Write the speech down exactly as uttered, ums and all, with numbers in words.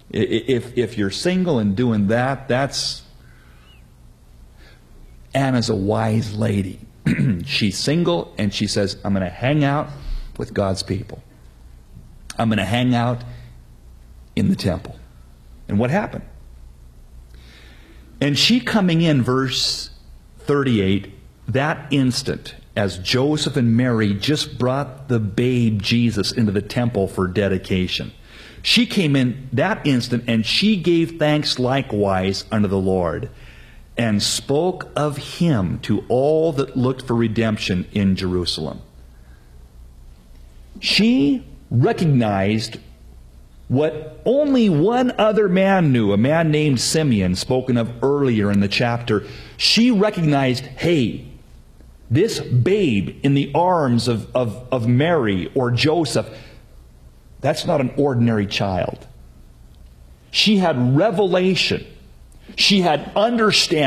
If, if you're single and doing that, that's... Anna's a wise lady. She's single, and she says, I'm going to hang out with God's people. I'm going to hang out in the temple. And what happened? And she coming in, verse thirty-eight, that instant, as Joseph and Mary just brought the babe Jesus into the temple for dedication, she came in that instant, and she gave thanks likewise unto the Lord, and spoke of him to all that looked for redemption in Jerusalem. She recognized what only one other man knew, a man named Simeon, spoken of earlier in the chapter. She recognized, hey, this babe in the arms of, of, of Mary or Joseph, that's not an ordinary child. She had revelation. She had understanding.